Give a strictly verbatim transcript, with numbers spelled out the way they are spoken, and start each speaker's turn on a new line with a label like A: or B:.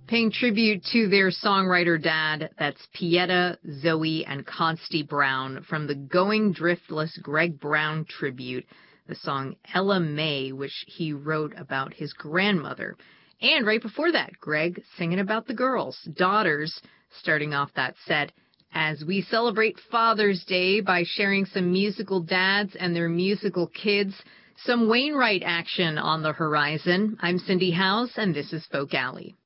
A: Paying tribute to their songwriter dad, that's Pieta, Zoe, and Consti Brown from the Going Driftless Greg Brown tribute, the song Ella May, which he wrote about his grandmother. And right before that, Greg singing about the girls, daughters, starting off that set as we celebrate Father's Day by sharing some musical dads and their musical kids. Some Wainwright action on the horizon. I'm Cindy House, and this is Folk Alley.